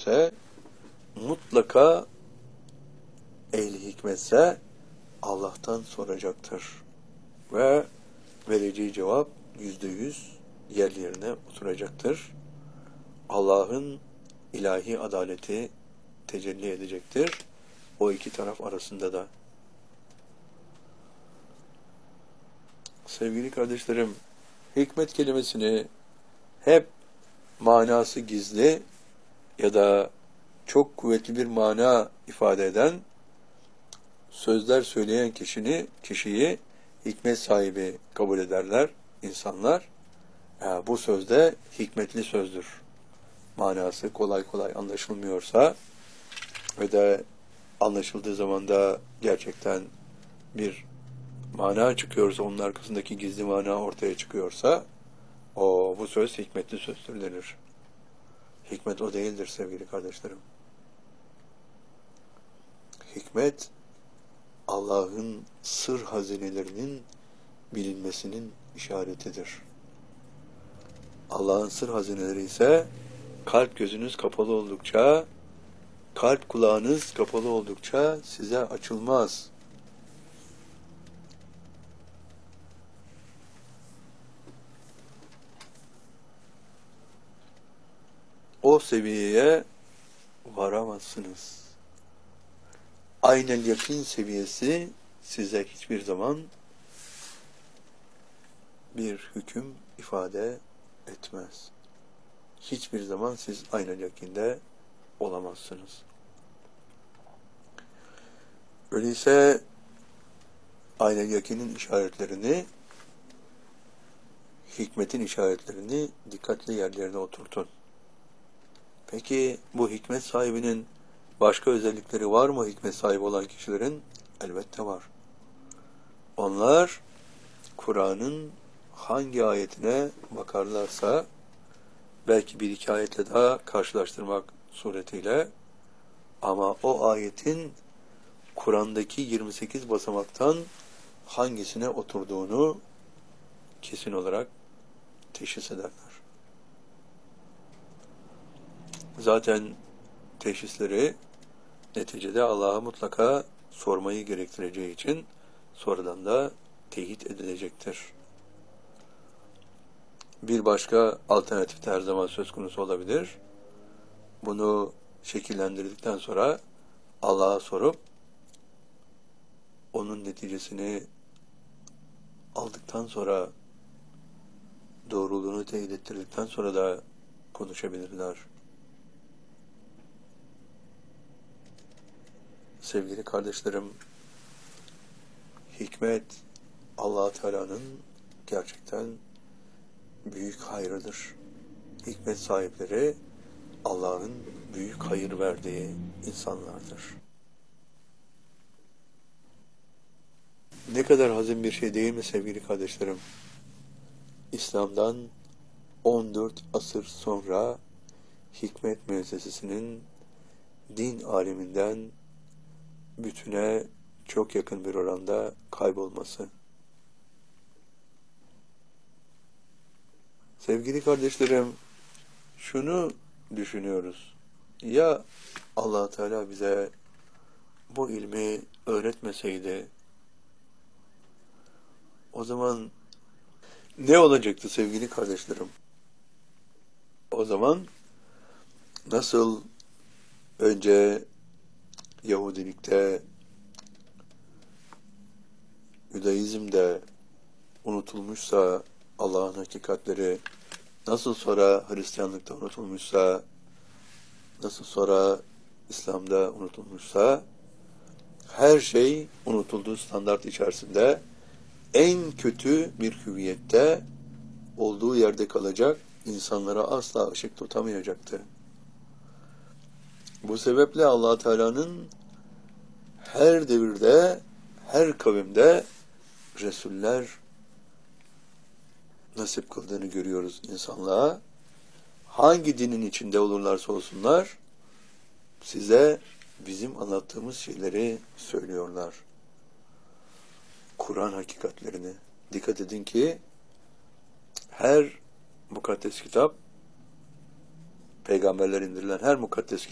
kimse mutlaka ehli hikmetse Allah'tan soracaktır. Ve vereceği cevap %100 yerlerine oturacaktır. Allah'ın ilahi adaleti tecelli edecektir. O iki taraf arasında da. Sevgili kardeşlerim, hikmet kelimesini hep manası gizli ya da çok kuvvetli bir mana ifade eden sözler söyleyen kişiyi hikmet sahibi kabul ederler insanlar. Bu sözde hikmetli sözdür. Manası kolay kolay anlaşılmıyorsa ve de anlaşıldığı zaman da gerçekten bir mana çıkıyorsa, onun arkasındaki gizli mana ortaya çıkıyorsa, bu söz hikmetli sözdür denir. Hikmet o değildir sevgili kardeşlerim. Hikmet, Allah'ın sır hazinelerinin bilinmesinin işaretidir. Allah'ın sır hazineleri ise kalp gözünüz kapalı oldukça, kalp kulağınız kapalı oldukça size açılmaz. O seviyeye varamazsınız. Aynel yakin seviyesi size hiçbir zaman bir hüküm ifade etmez. Hiçbir zaman siz aynel yakinde olamazsınız. Öyleyse aynel yakinin işaretlerini, hikmetin işaretlerini dikkatli yerlerine oturtun. Peki bu hikmet sahibinin başka özellikleri var mı hikmet sahibi olan kişilerin? Elbette var. Onlar Kur'an'ın hangi ayetine bakarlarsa, belki bir iki ayetle daha karşılaştırmak suretiyle, ama o ayetin Kur'an'daki 28 basamaktan hangisine oturduğunu kesin olarak teşhis ederler. Zaten teşhisleri neticede Allah'a mutlaka sormayı gerektireceği için sonradan da teyit edilecektir. Bir başka alternatif de her zaman söz konusu olabilir. Bunu şekillendirdikten sonra Allah'a sorup onun neticesini aldıktan sonra, doğruluğunu teyit ettirdikten sonra da konuşabilirler. Sevgili kardeşlerim, hikmet Allah Teala'nın gerçekten büyük hayrıdır. Hikmet sahipleri Allah'ın büyük hayır verdiği insanlardır. Ne kadar hazin bir şey değil mi sevgili kardeşlerim? İslam'dan 14 asır sonra hikmet müessesesinin din aleminden bütüne çok yakın bir oranda kaybolması. Sevgili kardeşlerim, şunu düşünüyoruz. Ya Allah Teala bize bu ilmi öğretmeseydi, o zaman ne olacaktı sevgili kardeşlerim? O zaman nasıl önce Yahudilikte, Judaizm'de unutulmuşsa Allah'ın hakikatleri, nasıl sonra Hristiyanlıkta unutulmuşsa, nasıl sonra İslam'da unutulmuşsa, her şey unutulduğu standart içerisinde en kötü bir hüviyette olduğu yerde kalacak, insanlara asla ışık tutamayacaktı. Bu sebeple Allah Teala'nın her devirde, her kavimde Resuller nasip kıldığını görüyoruz insanlığa. Hangi dinin içinde olurlarsa olsunlar, size bizim anlattığımız şeyleri söylüyorlar. Kur'an hakikatlerini. Dikkat edin ki her mukaddes kitap, peygamberler indirilen her mukaddes